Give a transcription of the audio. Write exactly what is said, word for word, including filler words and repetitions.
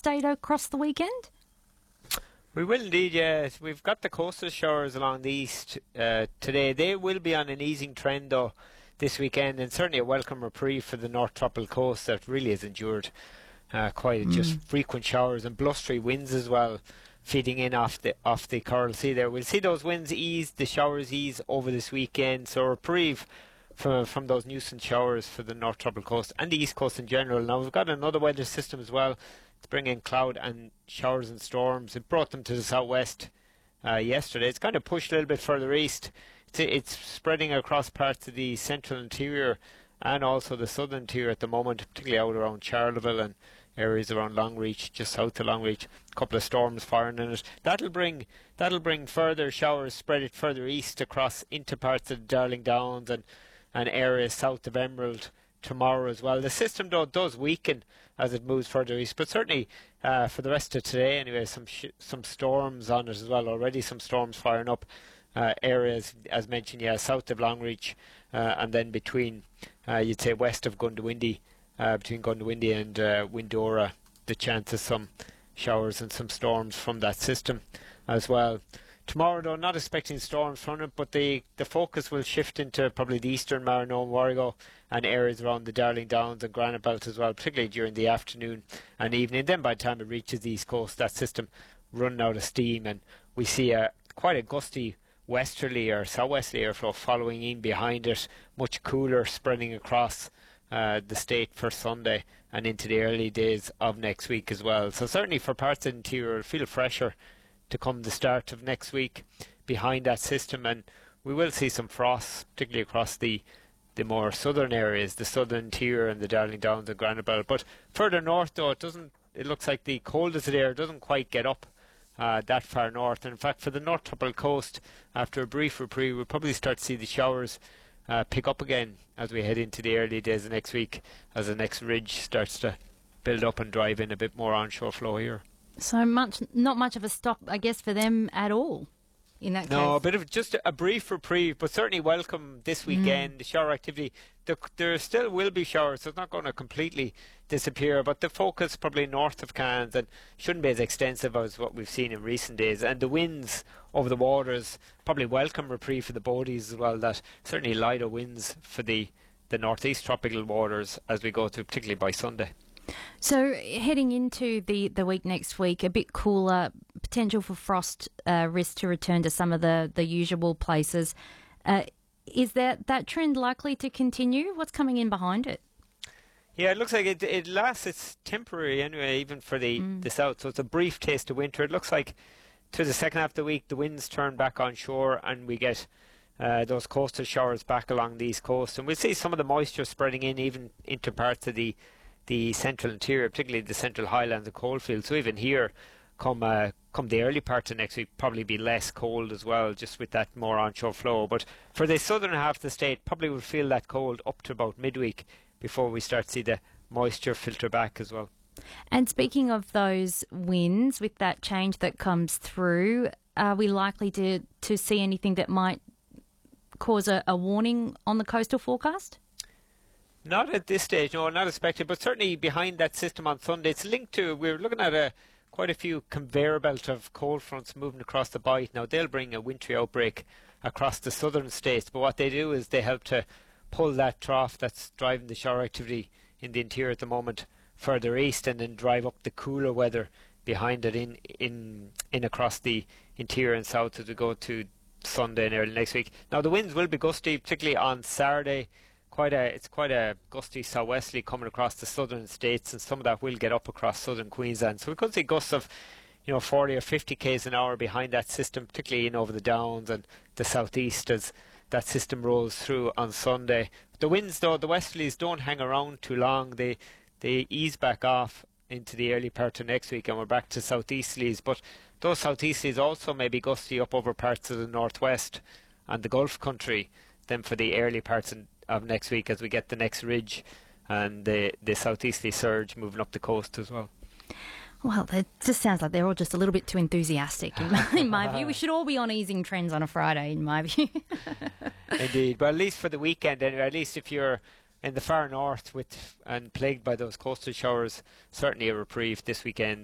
state across the weekend? We will indeed, yes. We've got the coastal showers along the east uh, today. They will be on an easing trend, though, this weekend, and certainly a welcome reprieve for the North Tropical Coast that really has endured uh, quite mm. just frequent showers and blustery winds as well, feeding in off the off the Coral Sea there. We'll see those winds ease, the showers ease over this weekend, so a reprieve from, from those nuisance showers for the North Tropical Coast and the East Coast in general. Now, we've got another weather system as well. It's bringing cloud and showers and storms. It brought them to the southwest uh, yesterday. It's kind of pushed a little bit further east. It's, it's spreading across parts of the central interior and also the southern interior at the moment, particularly out around Charleville and areas around Longreach, just south of Longreach. A couple of storms firing in it. That'll bring that'll bring further showers, spread it further east across into parts of the Darling Downs and, and areas south of Emerald tomorrow as well. The system, though, does weaken as it moves further east, but certainly uh, for the rest of today anyway, some sh some storms on it as well. Already some storms firing up uh, areas, as mentioned, yeah, south of Longreach uh, and then between, uh, you'd say, west of Gundawindi, uh, between Gundawindi and uh, Windora, the chance of some showers and some storms from that system as well. Tomorrow, though, not expecting storms from it, but the, the focus will shift into probably the eastern Marino and Warrego and areas around the Darling Downs and Granite Belt as well, particularly during the afternoon and evening. Then by the time it reaches the east coast, that system running out of steam, and we see a quite a gusty westerly or southwesterly airflow following in behind it, much cooler, spreading across uh, the state for Sunday and into the early days of next week as well. So certainly for parts of the interior, it'll feel fresher to come the start of next week behind that system, and we will see some frost, particularly across the the more southern areas, the southern interior and the Darling Downs and Granite Belt. But further north, though, it doesn't. It looks like the coldest of the air doesn't quite get up uh, that far north. And in fact, for the North Tropical Coast, after a brief reprieve, we'll probably start to see the showers uh, pick up again as we head into the early days of next week, as the next ridge starts to build up and drive in a bit more onshore flow here. So much, not much of a stop, I guess, for them at all. In that no, case. a bit of just a brief reprieve, but certainly welcome this weekend. Mm. The shower activity, there, there still will be showers, so it's not going to completely disappear, but the focus probably north of Cairns and shouldn't be as extensive as what we've seen in recent days. And the winds over the waters, probably welcome reprieve for the boadies as well. That certainly lighter winds for the the northeast tropical waters as we go through, particularly by Sunday. So heading into the, the week next week, a bit cooler, potential for frost uh, risk to return to some of the, the usual places. Uh, is that, that trend likely to continue? What's coming in behind it? Yeah, it looks like it, it lasts. It's temporary anyway, even for the, mm. the south. So it's a brief taste of winter. It looks like to the second half of the week, the winds turn back on shore and we get uh, those coastal showers back along the east coast. And we'll see some of the moisture spreading in even into parts of the the central interior, particularly the central highlands and coalfields. So even here, come uh, come the early part of next week, probably be less cold as well, just with that more onshore flow. But for the southern half of the state, probably will feel that cold up to about midweek before we start to see the moisture filter back as well. And speaking of those winds, with that change that comes through, are we likely to, to see anything that might cause a, a warning on the coastal forecast? Not at this stage, no, not expected, but certainly behind that system on Sunday. It's linked to, we're looking at a quite a few conveyor belt of cold fronts moving across the bight. Now, they'll bring a wintry outbreak across the southern states, but what they do is they help to pull that trough that's driving the shower activity in the interior at the moment further east and then drive up the cooler weather behind it in, in, in across the interior and south as we go to Sunday and early next week. Now, the winds will be gusty, particularly on Saturday. Quite a, it's quite a gusty southwesterly coming across the southern states, and some of that will get up across southern Queensland. So we could see gusts of, you know, forty or fifty k's an hour behind that system, particularly in over the Downs and the southeast as that system rolls through on Sunday. The winds, though, the westerlies don't hang around too long. They they ease back off into the early part of next week, and we're back to southeasterlies. But those southeasterlies also may be gusty up over parts of the northwest and the Gulf country. Then for the early parts in of next week as we get the next ridge and the, the southeasterly surge moving up the coast as well. Well, it just sounds like they're all just a little bit too enthusiastic in my, in my view. We should all be on easing trends on a Friday, in my view. Indeed. Well, at least for the weekend, anyway, at least if you're in the far north with and plagued by those coastal showers, certainly a reprieve this weekend.